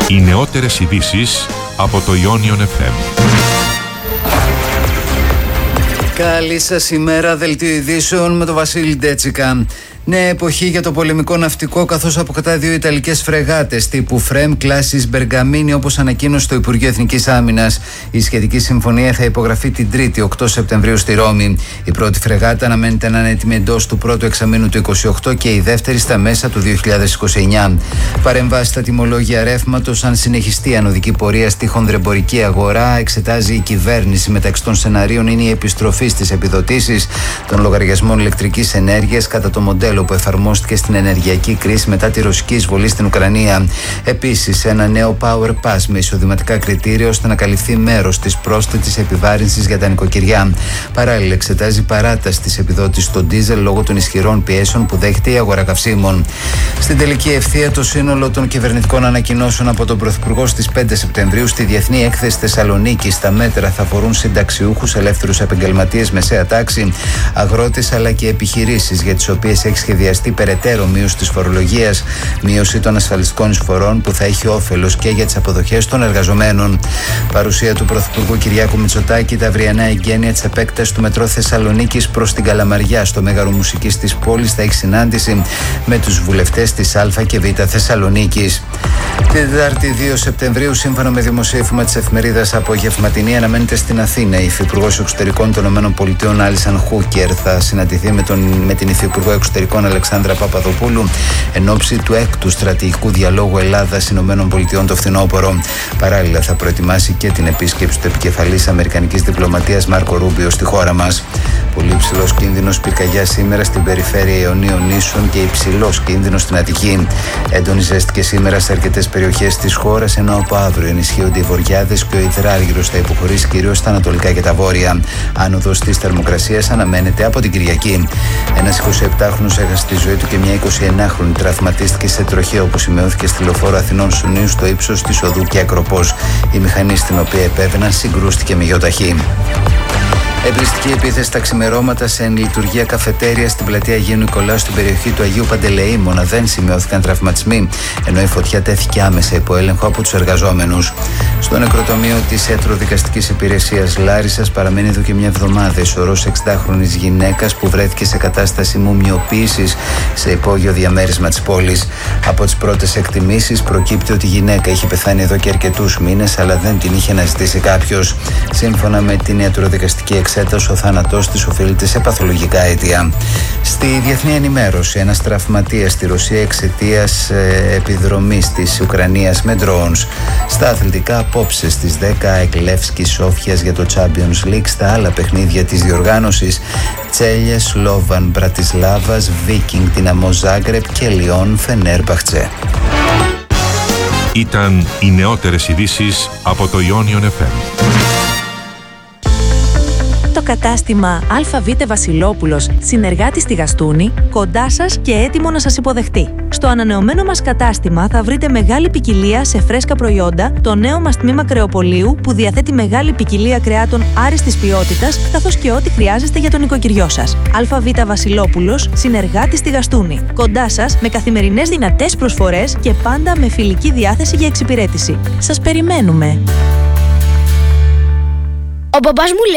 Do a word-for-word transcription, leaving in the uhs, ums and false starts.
Οι νεότερες ειδήσεις από το Ionion εφ εμ. Καλή σας ημέρα, δελτίο ειδήσεων με τον Βασίλη Ντέτσικα. Νέα εποχή για το πολεμικό ναυτικό, καθώς αποκτά δύο ιταλικές φρεγάτες τύπου Φρέμ κλάσης Μπεργαμίνη, όπως ανακοίνωσε το Υπουργείο Εθνικής Άμυνας. Η σχετική συμφωνία θα υπογραφεί την Τρίτη, οκτώ Σεπτεμβρίου, στη Ρώμη. Η πρώτη φρεγάτα αναμένεται να είναι έτοιμη εντός του πρώτου εξαμήνου του είκοσι οκτώ και η δεύτερη στα μέσα του δύο χιλιάδες είκοσι εννιά. Παρεμβάσει στα τιμολόγια ρεύματος, αν συνεχιστεί η ανωδική πορεία στη χονδρεμπορική αγορά, εξετάζει η κυβέρνηση. Μεταξύ των σεναρίων είναι η επιστροφή στις επιδοτήσεις των λογαριασμών ηλεκτρικής ενέργειας κατά το μοντέλο που εφαρμόστηκε στην ενεργειακή κρίση μετά τη ρωσική εισβολή στην Ουκρανία. Επίσης, ένα νέο Power Pass με εισοδηματικά κριτήρια ώστε να καλυφθεί μέρος της πρόσθετης επιβάρυνσης για τα νοικοκυριά. Παράλληλα, εξετάζει παράταση της επιδότησης στο ντίζελ λόγω των ισχυρών πιέσεων που δέχεται η αγορά καυσίμων. Στην τελική ευθεία, το σύνολο των κυβερνητικών ανακοινώσεων από τον Πρωθυπουργό στις πέντε Σεπτεμβρίου στη Διεθνή Έκθεση Θεσσαλονίκη. Τα μέτρα θα αφορούν συνταξιούχους, ελεύθερους επαγγελματίες, μεσαία τάξη, αγρότες αλλά και επιχειρήσεις για τις οποίες έχει σχεδιαστεί περαιτέρω μείωση της φορολογίας, μείωση των ασφαλιστικών εισφορών που θα έχει όφελος και για τις αποδοχές των εργαζομένων. Παρουσία του Πρωθυπουργού Κυριάκου Μητσοτάκη, τα αυριανά εγγένεια της επέκτασης του μετρό Θεσσαλονίκης προς την Καλαμαριά στο Μέγαρο Μουσικής της πόλης θα έχει συνάντηση με τους βουλευτές της Α και Β Θεσσαλονίκης. Την Τετάρτη δύο Σεπτεμβρίου, σύμφωνα με δημοσίευμα της εφημερίδας Απογευματινή, αναμένεται στην Αθήνα. Η Υφυπουργός Εξωτερικών των ΗΠΑ Άλισαν Χούκερ θα συναντηθεί με, τον, με την Υφυπουργό Εξωτερικών Αλεξάνδρα Παπαδοπούλου εν ώψη του έκτου στρατηγικού διαλόγου Ελλάδα-ΗΠΑ το φθινόπωρο. Παράλληλα, θα προετοιμάσει και την επίσκεψη του επικεφαλής Αμερικανικής διπλωματίας Μάρκο Ρούμπιο στη χώρα μας. Πολύ υψηλός κίνδυνος πυρκαγιάς σήμερα στην περιφέρεια Ιωνίων νήσων και υψηλός κίνδυνος στην Αττική. Έντονη ζέστη και σήμερα σε αρκετές περιοχές της χώρας, ενώ από αύριο ενισχύονται οι βορειάδες και ο υδράργυρος θα υποχωρήσει κυρίως στα ανατολικά και τα βόρεια. Άνοδος της θερμοκρασίας αναμένεται από την Κυριακή. Ένας εικοσιεπτάχρονος έχασε τη ζωή του και μια εικοσιενάχρονη τραυματίστηκε σε τροχαίο, όπως σημειώθηκε στη λεωφόρο Αθηνών Σουνίου στο ύψος της οδού και Ακροπός. Η μηχανή στην οποία επέβαιναν συγκρούστηκε με γιοταχή. Εμπριστική επίθεση τα ξημερώματα σε εν λειτουργία καφετέρια στην πλατεία Αγίου Νικολάου στην περιοχή του Αγίου Παντελεήμωνα. Δεν σημειώθηκαν τραυματισμοί, ενώ η φωτιά τέθηκε άμεσα υπό έλεγχο από τους εργαζόμενους. Στο νεκροτομείο της Ιατροδικαστικής Υπηρεσίας Λάρισσας παραμένει εδώ και μια εβδομάδα η σωρός εξήντα-χρονης γυναίκας που βρέθηκε σε κατάσταση μουμιοποίησης σε υπόγειο διαμέρισμα της πόλης. Από τις πρώτες εκτιμήσεις προκύπτει ότι η γυναίκα είχε πεθάνει εδώ και αρκετούς μήνες, αλλά δεν την είχε αναζητήσει κάποιος. Σύμφωνα με την Ιατροδικαστική Εξέταση, ο θάνατός της οφείλεται σε παθολογικά αίτια. Στη διεθνή ενημέρωση, ένας τραυματίας στη Ρωσία εξαιτίας ε, επιδρομής της Ουκρανίας με drones. Στα αθλητικά, απόψε στις δέκα Εκλεύσκη Σόφιας για το Champions League. Στα άλλα παιχνίδια της διοργάνωσης, Τσέλια, Σλόβαν, Μπρατισλάβας, Βίκινγκ, Δυναμό Ζάγκρεπ και Λιόν Φενέρμπαχτσε. Ήταν οι νεότερες ειδήσεις από το Ionion εφ εμ. Το κατάστημα ΑΒ Βασιλόπουλος, συνεργάτη στη Γαστούνη, κοντά σας και έτοιμο να σας υποδεχτεί. Στο ανανεωμένο μας κατάστημα θα βρείτε μεγάλη ποικιλία σε φρέσκα προϊόντα, το νέο μας τμήμα κρεοπολίου που διαθέτει μεγάλη ποικιλία κρεάτων άριστης ποιότητας, καθώς και ό,τι χρειάζεστε για τον νοικοκυριό σας. ΑΒ Βασιλόπουλος, συνεργάτη στη Γαστούνη. Κοντά σας με καθημερινές δυνατές προσφορές και πάντα με φιλική διάθεση για εξυπηρέτηση. Σας περιμένουμε. Ο μπαμπάς μου λέει